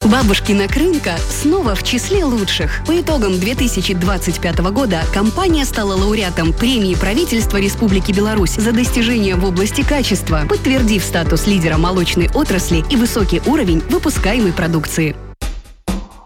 Бабушкина Крынка снова в числе лучших. По итогам 2025 года компания стала лауреатом премии правительства Республики Беларусь за достижения в области качества, подтвердив статус лидера молочной отрасли и высокий уровень выпускаемой продукции.